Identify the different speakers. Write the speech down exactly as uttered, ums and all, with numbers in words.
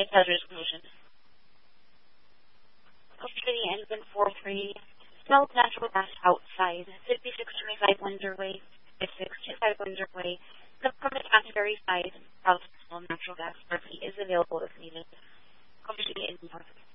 Speaker 1: hazardous pollution. City and Wind four three. Smell natural gas outside. fifty-six twenty-five Windsor-Way. fifty-six twenty-five Windsor-Way. The permit on the very side of small natural gas R P is available if needed. Coffee City and North.